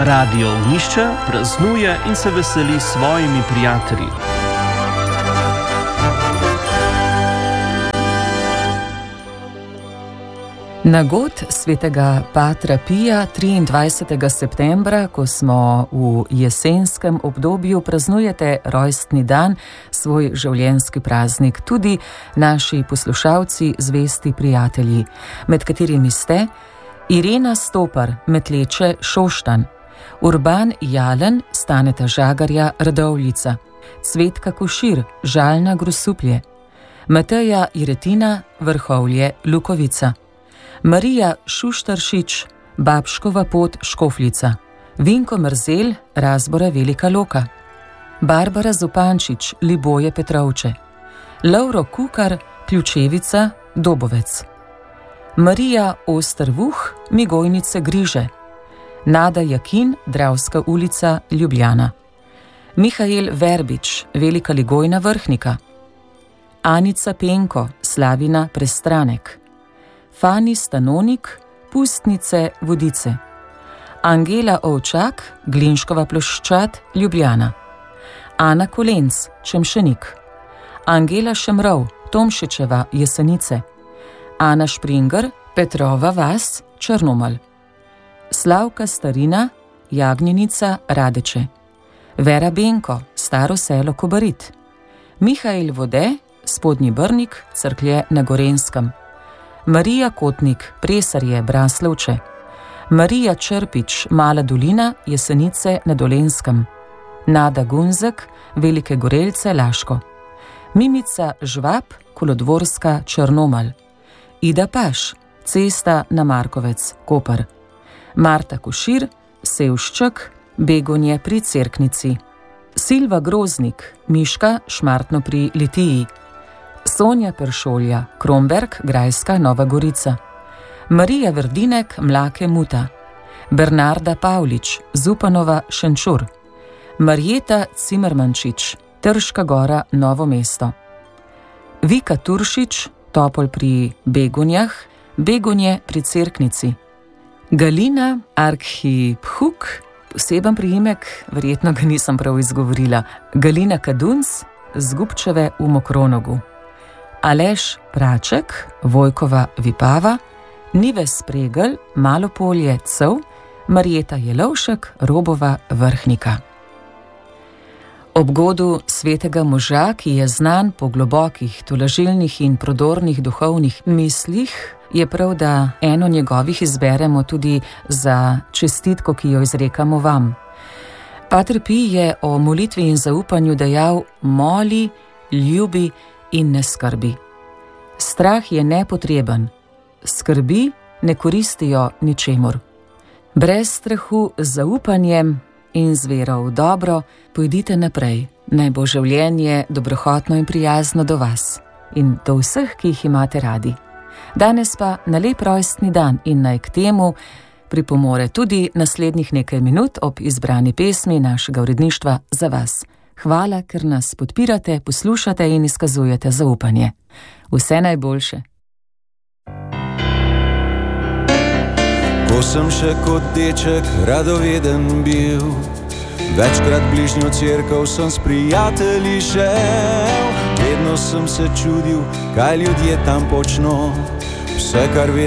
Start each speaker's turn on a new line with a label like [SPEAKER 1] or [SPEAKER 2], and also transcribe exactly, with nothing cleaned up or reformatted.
[SPEAKER 1] Radio Ognišče praznuje in se veseli s svojimi prijatelji.
[SPEAKER 2] Na god svetega Patra Pija triindvajsetega septembra, ko smo v jesenskem obdobju, praznujete rojstni dan, svoj življenjski praznik, tudi naši poslušalci, zvesti prijatelji, med katerimi ste Irena Stopar, Metleče, Šoštanj, Urban Jalen, Staneta Žagarja, Radovljica, Cvetka Košir, Žalna, Grosuplje, Mateja Iretina, Vrhovlje, Lukovica, Marija Šuštaršič, Babškova pot, Škofljica, Vinko Mrzel, Razbora, Velika Loka, Barbara Zupančič, Liboje, Petrovče, Lovro Kukar, Ključevica, Dobovec, Marija Ostervuh, Migojnice, Griže, Nada Jakin, Dravska ulica, Ljubljana, Mihael Verbič, Velika Ligojna, Vrhnika, Anica Penko, Slavina, Prestranek, Fani Stanonik, Pustnice, Vodice, Angela Ovčak, Glinškova ploščad, Ljubljana, Ana Kolenc, Čemšenik, Angela Šemrov, Tomšičeva, Jesenice, Ana Špringer, Petrova vas, Črnomelj, Slavka Starina, Jagnjenica, Radeče, Vera Benko, Staro selo, Kobarit, Mihael Vode, Spodnji Brnik, Cerklje na Gorenskem, Marija Kotnik, Presarje, Braslovče, Marija Črpič, Mala dolina, Jesenice na Dolenskem, Nada Gunzek, Velike Gorelce, Laško, Mimica Žvab, Kolodvorska, Črnomelj, Ida Paš, Cesta na Markovec, Koper, Marta Košir, Sevšček, Begonje pri Cerknici, Silva Groznik, Miška, Šmartno pri Litiji, Sonja Peršolja, Kromberg, Grajska, Nova Gorica, Marija Verdinek, Mlake, Muta, Bernarda Pavlič, Zupanova, Šenčur, Marjeta Cimermančič, Trška Gora, Novo mesto, Vika Turšič, Topol pri Begonjah, Begonje pri Cerknici, Galina Arkhipchuk, poseben priimek, verjetno ga nisem prav izgovorila, Galina Kadunc, Zgubčeve v Mokronogu, Aleš Praček, Vojkova Vipava, Nives Pregel, Malopolje, Cov, Marjeta Jelovšek, Robova, Vrhnika. Ob godu svetega moža, ki je znan po globokih, tolažilnih in prodornih duhovnih mislih, je prav, da eno njegovih izberemo tudi za čestitko, ki jo izrekamo vam. Pater Pij je o molitvi in zaupanju dejal: moli, ljubi in ne skrbi. Strah je nepotreben, skrbi ne koristijo ničemur. Brez strahu, z zaupanjem in z vero v dobro pojdite naprej, naj bo življenje dobrohotno in prijazno do vas in do vseh, ki jih imate radi. Danes pa na lep rojstni dan in naj k temu pripomore tudi naslednjih nekaj minut ob izbrani pesmi našega uredništva za vas. Hvala, ker nas podpirate, poslušate in izkazujete zaupanje. Vse najboljše.
[SPEAKER 3] Ko sem še kot deček radoveden bil, večkrat bližnjo cerkev sem s prijatelji šel. Vedno sem se čudil, kaj ljudje tam počno, vse kar